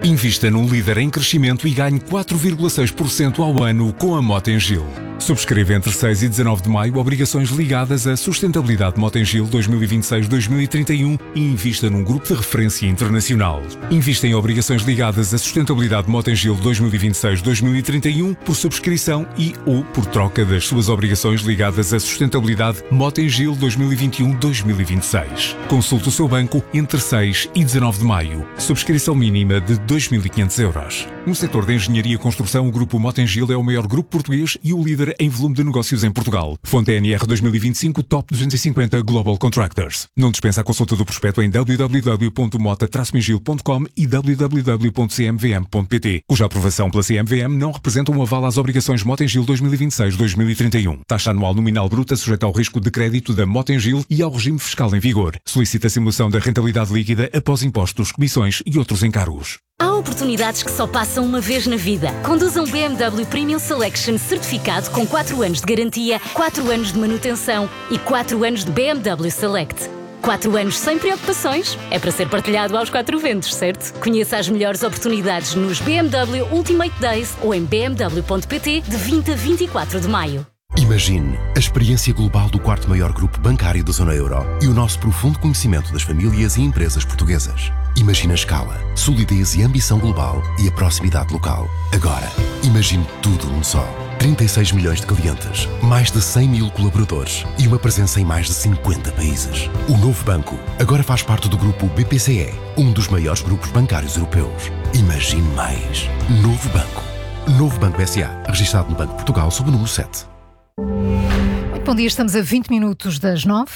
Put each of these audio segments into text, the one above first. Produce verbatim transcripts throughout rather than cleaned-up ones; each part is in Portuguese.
Invista num líder em crescimento e ganhe quatro vírgula seis por cento ao ano com a Mota-Engil. Subscreva entre seis e dezanove de maio obrigações ligadas à sustentabilidade Mota-Engil dois mil e vinte e seis a dois mil e trinta e um e invista num grupo de referência internacional. Invista em obrigações ligadas à sustentabilidade Mota-Engil dois mil e vinte e seis a dois mil e trinta e um por subscrição e ou por troca das suas obrigações ligadas à sustentabilidade Mota-Engil dois mil e vinte e um a dois mil e vinte e seis. Consulte o seu banco entre seis e dezanove de maio. Subscrição mínima de dois mil e quinhentos euros. No setor da engenharia e construção, o grupo Mota-Engil é o maior grupo português e o líder em volume de negócios em Portugal. Fonte N R dois mil e vinte e cinco Top duzentos e cinquenta Global Contractors. Não dispensa a consulta do prospecto em w w w ponto mota traço engil ponto com e w w w ponto c m v m ponto p t, cuja aprovação pela C M V M não representa um aval às obrigações Mota-Engil dois mil e vinte e seis a dois mil e trinta e um. Taxa anual nominal bruta sujeita ao risco de crédito da Mota-Engil e ao regime fiscal em vigor. Solicita a simulação da rentabilidade líquida após impostos, comissões e outros encargos. Há oportunidades que só passam uma vez na vida. Conduza um B M W Premium Selection certificado com quatro anos de garantia, quatro anos de manutenção e quatro anos de B M W Select. quatro anos sem preocupações. É para ser partilhado aos quatro ventos, certo? Conheça as melhores oportunidades nos B M W Ultimate Days ou em b m w ponto p t de vinte a vinte e quatro de maio. Imagine a experiência global do quarto maior grupo bancário da zona euro e o nosso profundo conhecimento das famílias e empresas portuguesas. Imagine a escala, solidez e ambição global e a proximidade local. Agora, imagine tudo num só. trinta e seis milhões de clientes, mais de cem mil colaboradores e uma presença em mais de cinquenta países. O novo banco agora faz parte do grupo B P C E, um dos maiores grupos bancários europeus. Imagine mais. Novo Banco. Novo Banco S A, registado no Banco de Portugal sob o número sete. Muito bom dia, estamos a vinte minutos das nove.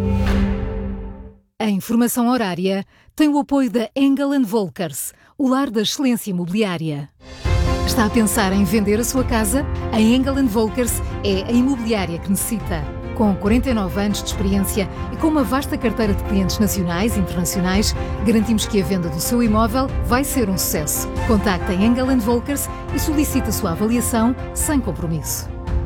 A informação horária tem o apoio da Engel and Volkers, o lar da excelência imobiliária. Está a pensar em vender a sua casa? A Engel and Volkers é a imobiliária que necessita. Com quarenta e nove anos de experiência e com uma vasta carteira de clientes nacionais e internacionais, garantimos que a venda do seu imóvel vai ser um sucesso. Contacte a Engel and Volkers e solicite a sua avaliação sem compromisso.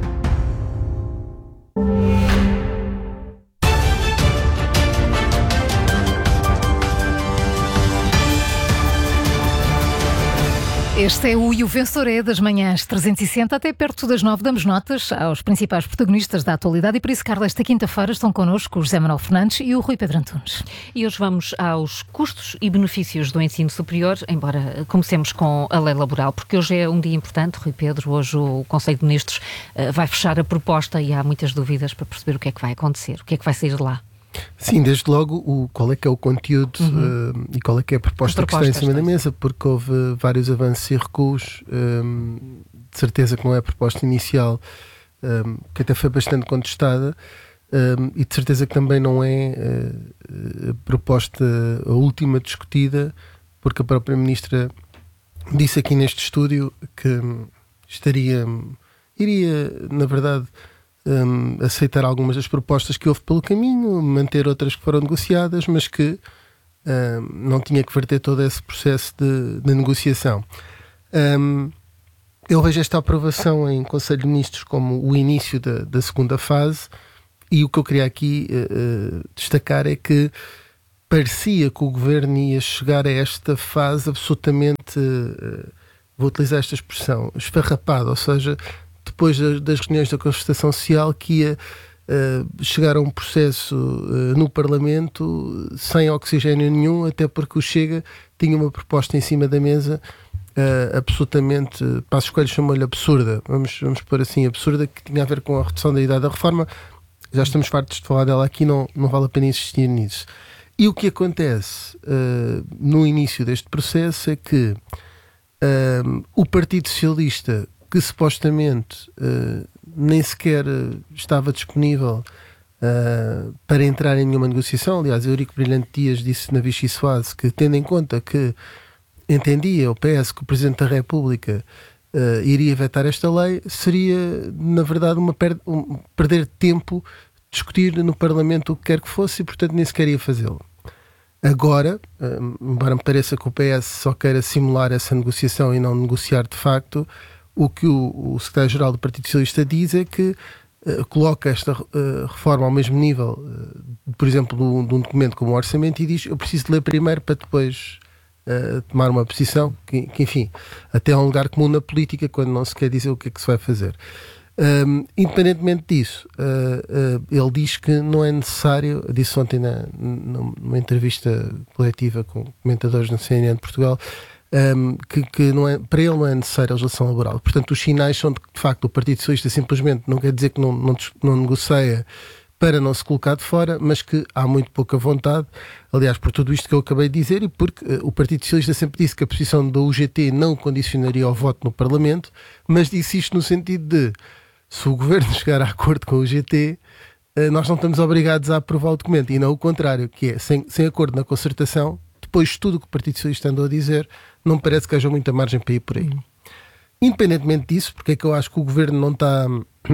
Este é o E o Vencedor é das manhãs trezentos e sessenta, até perto das nove damos notas aos principais protagonistas da atualidade e por isso, Carla, esta quinta-feira estão connosco o José Manuel Fernandes e o Rui Pedro Antunes. E hoje vamos aos custos e benefícios do ensino superior, embora comecemos com a lei laboral, porque hoje é um dia importante, Rui Pedro, hoje o Conselho de Ministros uh, vai fechar a proposta e há muitas dúvidas para perceber o que é que vai acontecer, o que é que vai sair de lá. Sim, desde logo o, qual é que é o conteúdo uhum. uh, e qual é que é a proposta, a proposta que está em cima da mesa, porque houve vários avanços e recuos, um, de certeza que não é a proposta inicial, um, que até foi bastante contestada, um, e de certeza que também não é uh, a proposta a última discutida, porque a própria Ministra disse aqui neste estúdio que um, estaria, iria, na verdade, Um, aceitar algumas das propostas que houve pelo caminho, manter outras que foram negociadas, mas que um, não tinha que verter todo esse processo de, de negociação. Um, eu vejo esta aprovação em Conselho de Ministros como o início da, da segunda fase, e o que eu queria aqui uh, destacar é que parecia que o Governo ia chegar a esta fase absolutamente, uh, vou utilizar esta expressão, esfarrapado, ou seja, depois das reuniões da concertação social, que ia uh, chegar a um processo uh, no Parlamento sem oxigênio nenhum, até porque o Chega tinha uma proposta em cima da mesa uh, absolutamente, uh, Passos Coelho chamou-lhe absurda, vamos, vamos pôr assim, absurda, que tinha a ver com a redução da idade da reforma. Já estamos fartos de falar dela aqui, não, não vale a pena insistir nisso. E o que acontece uh, no início deste processo é que uh, o Partido Socialista, que supostamente uh, nem sequer uh, estava disponível uh, para entrar em nenhuma negociação. Aliás, Eurico Brilhante Dias disse na Vichy Soase que, tendo em conta que entendia o P S que o Presidente da República uh, iria vetar esta lei, seria, na verdade, uma per- um, perder tempo discutir no Parlamento o que quer que fosse e, portanto, nem sequer ia fazê-lo. Agora, uh, embora me pareça que o P S só queira simular essa negociação e não negociar de facto, o que o, o secretário-geral do Partido Socialista diz é que uh, coloca esta uh, reforma ao mesmo nível, uh, por exemplo, de um documento como o orçamento, e diz: eu preciso de ler primeiro para depois uh, tomar uma posição, que, que enfim, até é um lugar comum na política quando não se quer dizer o que é que se vai fazer. Um, independentemente disso, uh, uh, ele diz que não é necessário, disse ontem na, numa entrevista coletiva com comentadores na C N N de Portugal, um, que, que não é, para ele não é necessária a legislação laboral. Portanto, os sinais são de que, de facto, o Partido Socialista simplesmente não quer dizer que não, não, não negocia para não se colocar de fora, mas que há muito pouca vontade, aliás, por tudo isto que eu acabei de dizer, e porque uh, o Partido Socialista sempre disse que a posição da U G T não condicionaria o voto no Parlamento, mas disse isto no sentido de, se o Governo chegar a acordo com o U G T, uh, nós não estamos obrigados a aprovar o documento, e não o contrário, que é, sem, sem acordo na concertação, depois de tudo o que o Partido Socialista andou a dizer, não me parece que haja muita margem para ir por aí. Independentemente disso, porque é que eu acho que o Governo não está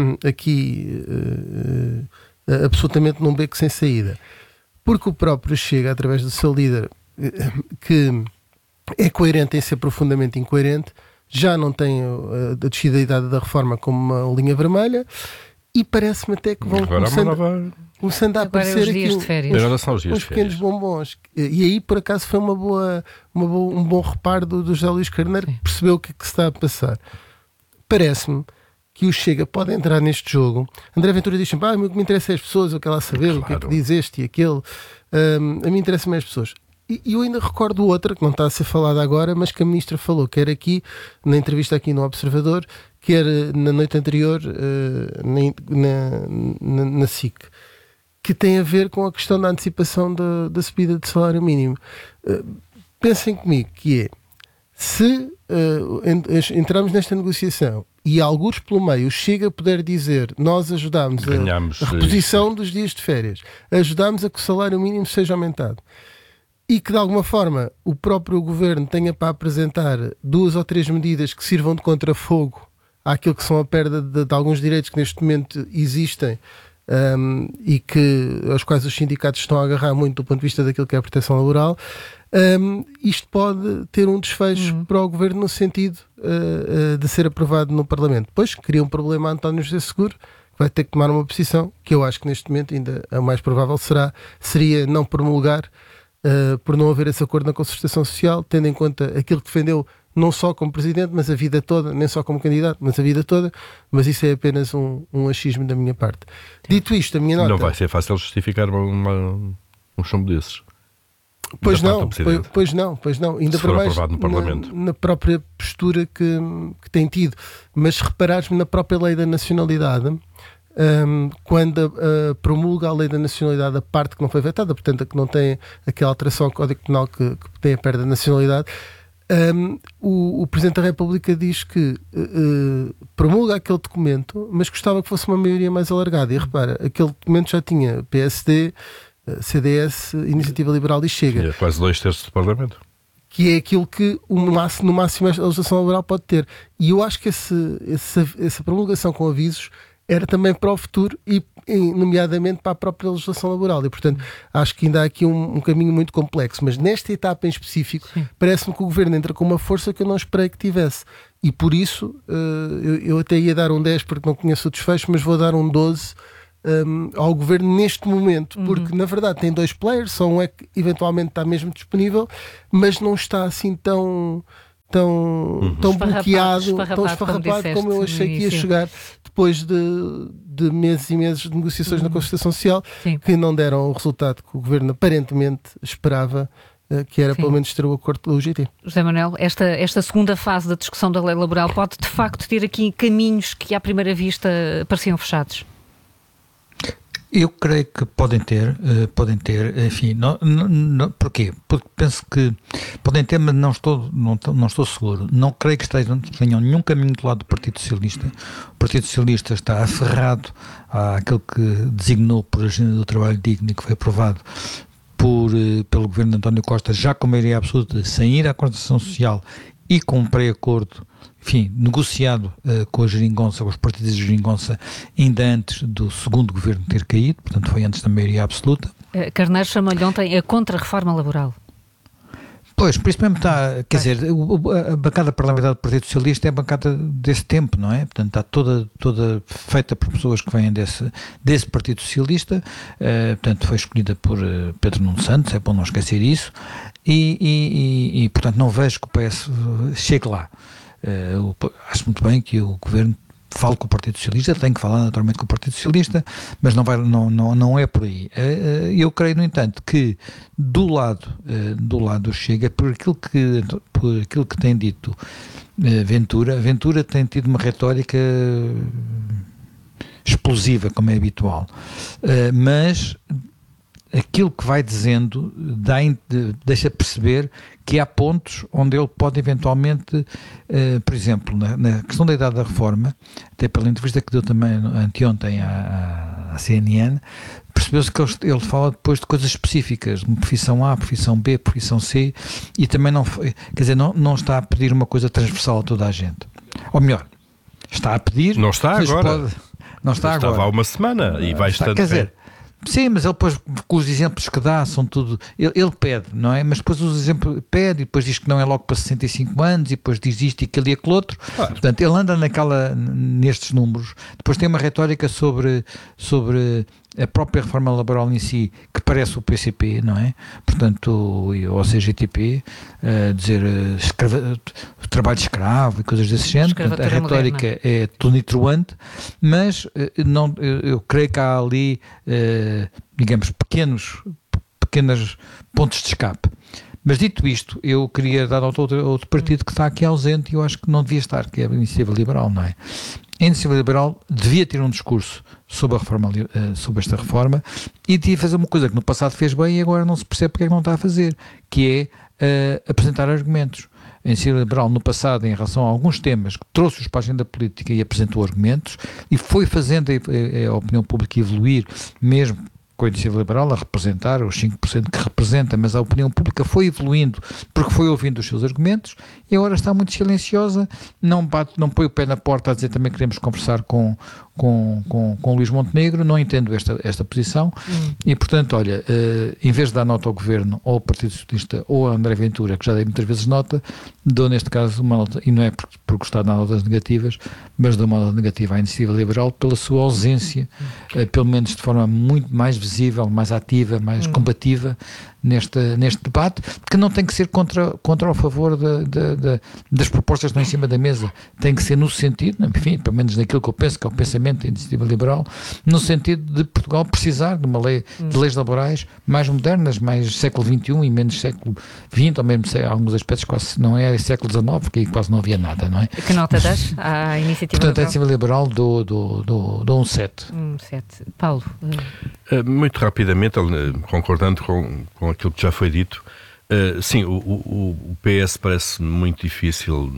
aqui uh, uh, absolutamente num beco sem saída? Porque o próprio Chega, através do seu líder, uh, que é coerente em ser profundamente incoerente, já não tem uh, a descida da idade da reforma como uma linha vermelha, e parece-me até que vão agora começando, nova... começando a agora aparecer é os dias aqui de férias. Agora são os dias uns de férias. pequenos bombons. E aí, por acaso, foi uma boa, uma boa, um bom reparo do, do José Luís Carneiro, que percebeu o que é que se está a passar. Parece-me que o Chega pode entrar neste jogo. André Ventura diz sempre, ah, o que me interessa é as pessoas, eu quero lá saber claro. O que é que diz este e aquele. Um, a mim interessa-me as pessoas. E eu ainda recordo outra, que não está a ser falada agora, mas que a Ministra falou, quer aqui, na entrevista aqui no Observador, quer na noite anterior uh, na, na, na S I C, que tem a ver com a questão da antecipação da, da subida de salário mínimo. Uh, pensem comigo que é, se uh, entramos nesta negociação e alguns pelo meio Chega a poder dizer, nós ajudámos a, a reposição isso. dos dias de férias, ajudámos a que o salário mínimo seja aumentado, e que de alguma forma o próprio Governo tenha para apresentar duas ou três medidas que sirvam de contrafogo àquilo que são a perda de, de alguns direitos que neste momento existem, um, e que, aos quais os sindicatos estão a agarrar muito do ponto de vista daquilo que é a proteção laboral, um, isto pode ter um desfecho uhum. para o Governo no sentido uh, uh, de ser aprovado no Parlamento. Depois cria um problema a António José Seguro, que vai ter que tomar uma posição que eu acho que neste momento ainda a mais provável será, seria não promulgar, Uh, por não haver esse acordo na concertação social, tendo em conta aquilo que defendeu não só como Presidente, mas a vida toda, nem só como candidato, mas a vida toda, mas isso é apenas um, um achismo da minha parte. Sim. Dito isto, a minha nota... Não vai ser fácil justificar uma, uma, um chumbo desses. Pois não, pois, pois não, pois não. Ainda para mais no Parlamento. Na, na própria postura que, que tem tido. Mas se reparares-me na própria lei da nacionalidade... Um, quando uh, promulga a lei da nacionalidade, a parte que não foi vetada, portanto a que não tem aquela alteração ao Código Penal que, que tem a perda da nacionalidade, um, o, o Presidente da República diz que uh, promulga aquele documento, mas gostava que fosse uma maioria mais alargada. E repara, aquele documento já tinha P S D, C D S, Iniciativa Liberal e Chega. É quase dois terços do Parlamento. Que é aquilo que o máximo, no máximo a legislação laboral pode ter. E eu acho que esse, essa, essa promulgação com avisos era também para o futuro e, e nomeadamente para a própria legislação laboral, e portanto acho que ainda há aqui um, um caminho muito complexo, mas nesta etapa em específico Sim. parece-me que o Governo entra com uma força que eu não esperei que tivesse, e por isso uh, eu, eu até ia dar um dez porque não conheço o desfecho, mas vou dar um doze um, ao Governo neste momento, porque uhum. na verdade tem dois players, só um é que eventualmente está mesmo disponível, mas não está assim tão tão, uhum. tão bloqueado, esfarrapado, tão esfarrapado como, como eu achei que ia chegar depois de, de meses e meses de negociações uhum. na Concertação Social, Sim. que não deram o resultado que o Governo aparentemente esperava, que era Sim. pelo menos ter o acordo do U G T. José Manuel, esta, esta segunda fase da discussão da lei laboral pode de facto ter aqui caminhos que à primeira vista pareciam fechados? Eu creio que podem ter, uh, podem ter, enfim, não, não, não, porquê? Porque penso que podem ter, mas não estou, não, não estou seguro. Não creio que estejam, tenham nenhum caminho do lado do Partido Socialista. O Partido Socialista está aferrado àquele que designou por agenda do trabalho digno e que foi aprovado por, uh, pelo governo de António Costa, já com maioria absoluta, de sair à concertação social e com um pré-acordo, enfim, negociado uh, com a geringonça, com os partidos de geringonça, ainda antes do segundo governo ter caído, portanto foi antes da maioria absoluta. Uh, Carneiro chama-lhe ontem a contra-reforma laboral. Pois, por isso mesmo está, quer dizer, a bancada parlamentar do Partido Socialista é a bancada desse tempo, não é? Portanto, está toda, toda feita por pessoas que vêm desse, desse Partido Socialista, uh, portanto, foi escolhida por uh, Pedro Nuno Santos, é bom não esquecer isso, e, e, e, e portanto, não vejo que o P S chegue lá. Uh, acho muito bem que o Governo falo com o Partido Socialista, tenho que falar naturalmente com o Partido Socialista, mas não, vai, não, não, não é por aí. Eu creio, no entanto, que do lado do lado do Chega, por aquilo que, por aquilo que tem dito Ventura, Ventura tem tido uma retórica explosiva, como é habitual, mas aquilo que vai dizendo dá, deixa perceber que há pontos onde ele pode eventualmente, uh, por exemplo, na, na questão da idade da reforma, até pela entrevista que deu também anteontem à, à C N N, percebeu-se que ele, ele fala depois de coisas específicas, profissão A, profissão B, profissão C, e também não, quer dizer, não, não está a pedir uma coisa transversal a toda a gente. Ou melhor, está a pedir... Não está agora. Pode, não está Estava agora. há uma semana e vai está, estando... Quer dizer, sim, mas ele depois, com os exemplos que dá, são tudo... Ele, ele pede, não é? Mas depois os exemplos... Pede e depois diz que não é logo para sessenta e cinco anos e depois diz isto e aquilo e aquele outro. Claro. Portanto, ele anda naquela, nestes números. Depois tem uma retórica sobre, sobre a própria reforma laboral em si, que parece o P C P, não é? Portanto, ou C G T P, uh, dizer uh, escrava, trabalho escravo e coisas desse género. Portanto, a retórica moderna é tonitruante, mas uh, não, eu, eu creio que há ali, uh, digamos, pequenos, pequenos pontos de escape. Mas dito isto, eu queria dar ao outro, outro partido que está aqui ausente e eu acho que não devia estar, que é a Iniciativa Liberal, não é? A Iniciativa Liberal devia ter um discurso sobre, a reforma, sobre esta reforma e devia fazer uma coisa que no passado fez bem e agora não se percebe porque é que não está a fazer, que é uh, apresentar argumentos. A Iniciativa Liberal no passado, em relação a alguns temas, trouxe-os para a agenda política e apresentou argumentos e foi fazendo a, a opinião pública evoluir, mesmo com a Iniciativa Liberal a representar os cinco por cento que representa, mas a opinião pública foi evoluindo porque foi ouvindo os seus argumentos e agora está muito silenciosa, não, bate, não põe o pé na porta a dizer também queremos conversar com, com, com, com Luís Montenegro, não entendo esta, esta posição hum. e portanto, olha, uh, em vez de dar nota ao Governo ou ao Partido Socialista ou a André Ventura, que já dei muitas vezes nota, dou neste caso uma nota, e não é por, por gostar de notas negativas, mas dou uma nota negativa à Iniciativa Liberal pela sua ausência, uh, pelo menos de forma muito mais visível, mais ativa, mais hum. combativa neste, neste debate, que não tem que ser contra, contra ou a favor de, de, de, das propostas que estão em cima da mesa, tem que ser no sentido, enfim, pelo menos naquilo que eu penso que é o pensamento da Iniciativa Liberal, no sentido de Portugal precisar de uma lei, hum. de leis laborais mais modernas, mais século vinte e um e menos século vinte, ou mesmo em alguns aspectos quase não é século dezanove, porque aí quase não havia nada, não é? Que nota das à Iniciativa Portanto, Liberal? a Iniciativa Liberal do, do, do, do um sete. Um sete. Paulo? Muito rapidamente, concordando com, com aquilo que já foi dito, uh, sim, o, o, o P S parece muito difícil,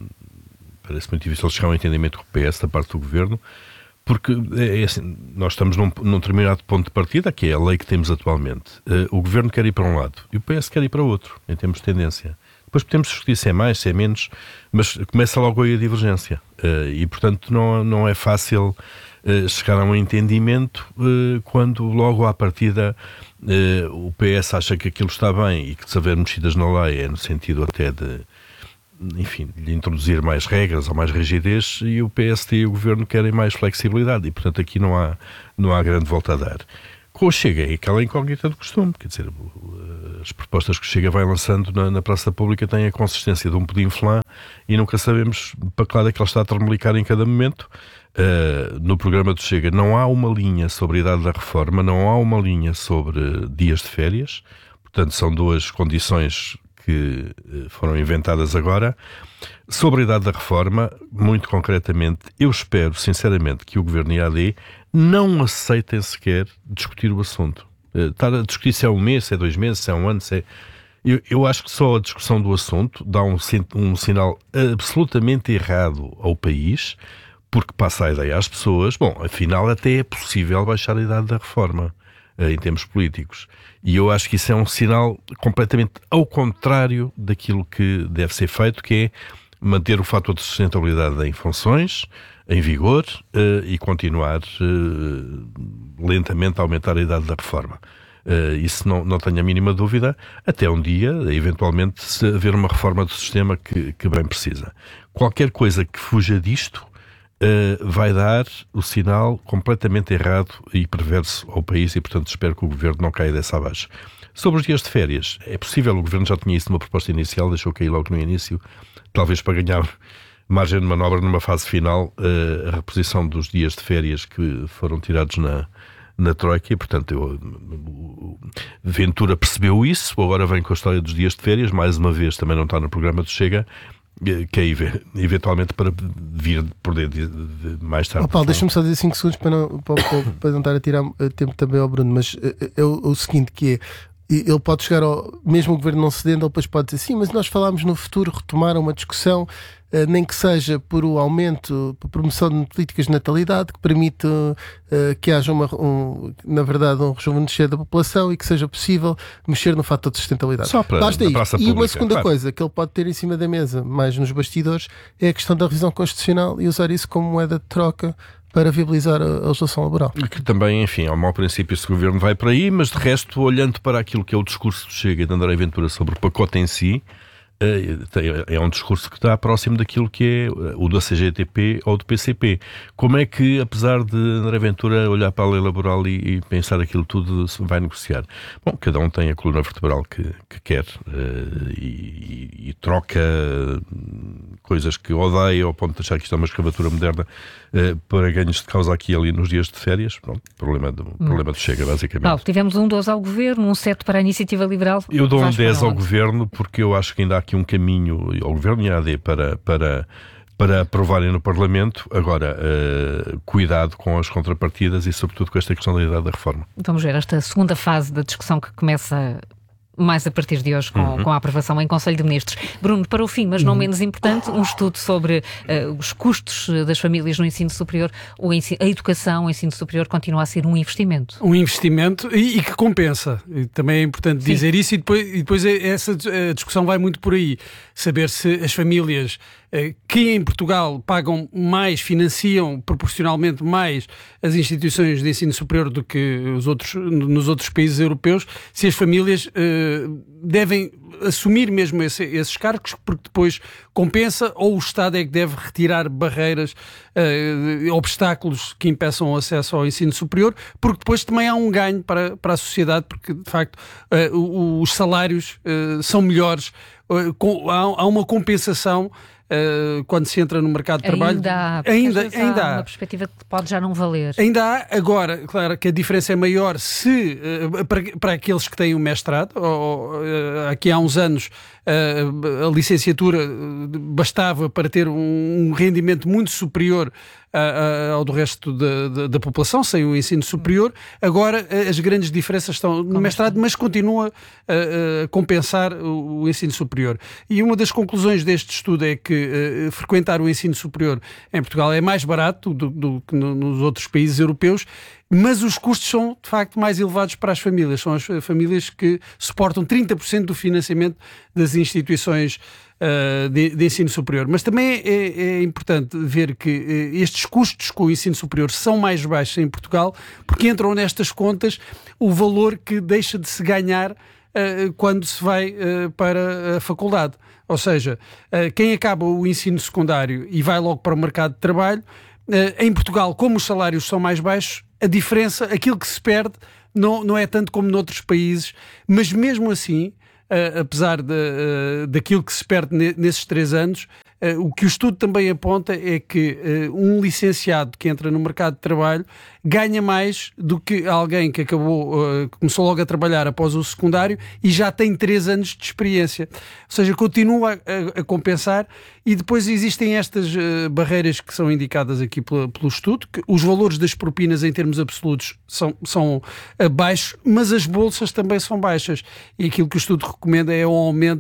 parece muito difícil chegar a um entendimento com o P S da parte do Governo, porque é assim, nós estamos num, num determinado ponto de partida, que é a lei que temos atualmente. Uh, o Governo quer ir para um lado e o P S quer ir para outro, em termos de tendência. Depois podemos discutir se é mais, se é menos, mas começa logo aí a divergência. Uh, e, portanto, não, não é fácil uh, chegar a um entendimento uh, quando logo à partida uh, o P S acha que aquilo está bem e que se haver mexidas na lei é no sentido até de, enfim, de introduzir mais regras ou mais rigidez, e o P S T e o Governo querem mais flexibilidade e, portanto, aqui não há, não há grande volta a dar. Com o Chega é aquela incógnita do costume, quer dizer, as propostas que o Chega vai lançando na, na praça pública têm a consistência de um pudim flan e nunca sabemos para que lado é que ele está a tremelicar em cada momento. Uh, no programa do Chega não há uma linha sobre a idade da reforma, não há uma linha sobre dias de férias, portanto são duas condições que foram inventadas agora. Sobre a idade da reforma, muito concretamente, eu espero sinceramente que o Governo e a A D não aceitem sequer discutir o assunto. Estar a discutir se é um mês, se é dois meses, se é um ano, se é... Eu, eu acho que só a discussão do assunto dá um, um sinal absolutamente errado ao país, porque passa a ideia às pessoas, bom, afinal até é possível baixar a idade da reforma em termos políticos. E eu acho que isso é um sinal completamente ao contrário daquilo que deve ser feito, que é manter o fator de sustentabilidade em funções, em vigor, uh, e continuar uh, lentamente a aumentar a idade da reforma. Uh, isso não, não tenho a mínima dúvida, até um dia, eventualmente, se haver uma reforma do sistema que, que bem precisa. Qualquer coisa que fuja disto uh, vai dar o sinal completamente errado e perverso ao país e, portanto, espero que o Governo não caia dessa abaixo. Sobre os dias de férias, é possível, o Governo já tinha isso numa proposta inicial, deixou cair logo no início, talvez para ganhar margem de manobra numa fase final, uh, a reposição dos dias de férias que foram tirados na na Troika, e portanto eu, o Ventura percebeu isso, agora vem com a história dos dias de férias, mais uma vez também não está no programa do Chega, que é eventualmente para vir por dentro de, de mais tarde. Oh, Paulo, deixa-me só dizer cinco segundos para não, para, para não estar a tirar tempo também ao Bruno, mas é o, o seguinte, que é, ele pode chegar ao, mesmo o Governo não cedendo, ele depois pode dizer, sim, mas nós falámos no futuro retomar uma discussão, nem que seja por o aumento, por promoção de políticas de natalidade, que permite uh, que haja, uma, um, na verdade, um rejuvenescer da população e que seja possível mexer no fator de sustentabilidade. Só para Basta a praça isso. pública, E uma segunda claro. coisa que ele pode ter em cima da mesa, mais nos bastidores, é a questão da revisão constitucional e usar isso como moeda de troca para viabilizar a, a legislação laboral. Que também, enfim, ao mau princípio esse Governo vai para aí, mas de resto, olhando para aquilo que é o discurso do Chega e de André Ventura sobre o pacote em si, é um discurso que está próximo daquilo que é o da C G T P ou do P C P. Como é que, apesar de André Ventura olhar para a lei laboral e, e pensar aquilo tudo, se vai negociar? Bom, cada um tem a coluna vertebral que, que quer uh, e, e, e troca coisas que odeia ao ponto de achar que isto é uma escravatura moderna uh, para ganhos de causa aqui e ali nos dias de férias. Bom, problema do, hum. problema do Chega, basicamente. Paulo, tivemos um doze ao Governo, um sete para a Iniciativa Liberal. Eu dou um dez ao onde? Governo porque eu acho que ainda há aqui um caminho ao Governo e à A D para, para, para aprovarem no Parlamento. Agora, uh, cuidado com as contrapartidas e sobretudo com esta questão da idade da reforma. Vamos ver esta segunda fase da discussão que começa mais a partir de hoje com, uhum. com a aprovação em Conselho de Ministros. Bruno, para o fim, mas não uhum. menos importante, um estudo sobre uh, os custos das famílias no ensino superior. O ensino, a educação, o ensino superior continua a ser um investimento. Um investimento e, e que compensa. E também é importante Sim. dizer isso e depois, e depois essa a discussão vai muito por aí. Saber se as famílias que em Portugal pagam mais, financiam proporcionalmente mais as instituições de ensino superior do que os outros, nos outros países europeus, se as famílias uh, devem assumir mesmo esse, esses cargos, porque depois compensa, ou o Estado é que deve retirar barreiras, uh, obstáculos que impeçam o acesso ao ensino superior, porque depois também há um ganho para, para a sociedade, porque de facto uh, os salários uh, são melhores, uh, com, há, há uma compensação. Uh, quando se entra no mercado de trabalho, ainda há, ainda, ainda há uma perspectiva que pode já não valer. Ainda há, agora, claro que a diferença é maior se, uh, para, para aqueles que têm o mestrado, ou, uh, aqui há uns anos uh, a licenciatura bastava para ter um, um rendimento muito superior uh, uh, ao do resto da, da, da população, sem o ensino superior. Agora uh, as grandes diferenças estão no mestrado, mas continua uh, a compensar o, o ensino superior. E uma das conclusões deste estudo é que Uh, frequentar o ensino superior em Portugal é mais barato do, do que no, nos outros países europeus, mas os custos são de facto mais elevados para as famílias. São as famílias que suportam trinta por cento do financiamento das instituições uh, de, de ensino superior. Mas também é, é importante ver que uh, estes custos com o ensino superior são mais baixos em Portugal, porque entram nestas contas o valor que deixa de se ganhar Uh, quando se vai uh, para a faculdade. Ou seja, uh, quem acaba o ensino secundário e vai logo para o mercado de trabalho, uh, em Portugal, como os salários são mais baixos, a diferença, aquilo que se perde, não, não é tanto como noutros países, mas mesmo assim, uh, apesar de, uh, daquilo que se perde ne- nesses três anos, uh, o que o estudo também aponta é que uh, um licenciado que entra no mercado de trabalho ganha mais do que alguém que acabou, uh, começou logo a trabalhar após o secundário e já tem três anos de experiência. Ou seja, continua a, a, a compensar. E depois existem estas uh, barreiras que são indicadas aqui pelo, pelo estudo, que os valores das propinas em termos absolutos são, são uh, baixos, mas as bolsas também são baixas. E aquilo que o estudo recomenda é um aumento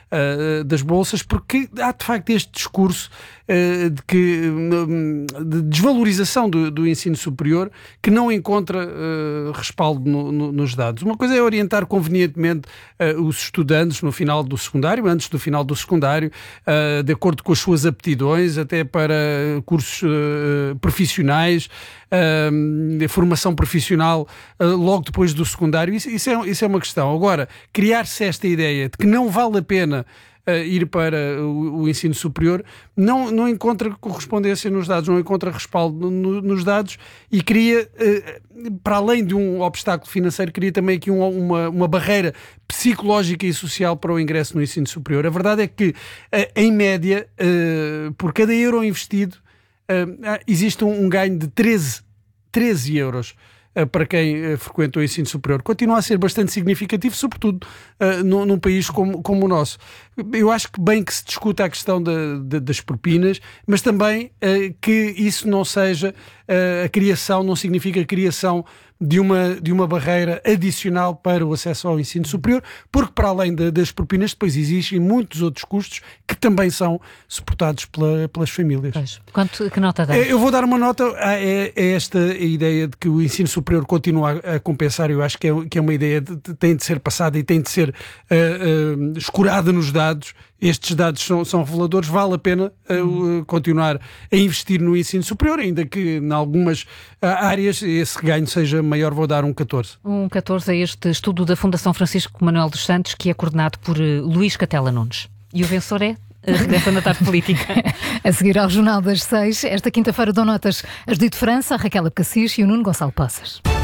uh, das bolsas, porque há de facto este discurso uh, de, que, de desvalorização do, do ensino superior que não encontra uh, respaldo no, no, nos dados. Uma coisa é orientar convenientemente uh, os estudantes no final do secundário, antes do final do secundário, uh, de acordo com as suas aptidões, até para cursos uh, profissionais, uh, formação profissional uh, logo depois do secundário. Isso, isso, é, isso é uma questão. Agora, criar-se esta ideia de que não vale a pena uh, ir para o, o ensino superior não, não encontra correspondência nos dados, não encontra respaldo no, nos dados e cria, uh, para além de um obstáculo financeiro, cria também aqui um, uma, uma barreira psicológica e social para o ingresso no ensino superior. A verdade é que, uh, em média, uh, por cada euro investido, uh, existe um, um ganho de treze euros para quem uh, frequenta o ensino superior. Continua a ser bastante significativo, sobretudo uh, num, num país como, como o nosso. Eu acho que bem que se discuta a questão de, de, das propinas, mas também uh, que isso não seja uh, a criação, não significa a criação de uma, de uma barreira adicional para o acesso ao ensino superior, porque para além de, das propinas depois existem muitos outros custos que também são suportados pela, pelas famílias. Pois. Quanto, que nota dá? Eu vou dar uma nota a, a, a esta ideia de que o ensino superior continua a, a compensar. Eu acho que é, que é uma ideia que tem de ser passada e tem de ser uh, uh, escurada nos dados. Estes dados são, são reveladores, vale a pena uh, continuar a investir no ensino superior, ainda que em algumas uh, áreas esse ganho seja maior. Vou dar um catorze. Um catorze é este estudo da Fundação Francisco Manuel dos Santos, que é coordenado por uh, Luís Catela Nunes. E o vencedor é? Regressa na tarde política. A seguir ao Jornal das Seis, esta quinta-feira dão notas a Judite França, a Raquel Abcacis e o Nuno Gonçalo Poças.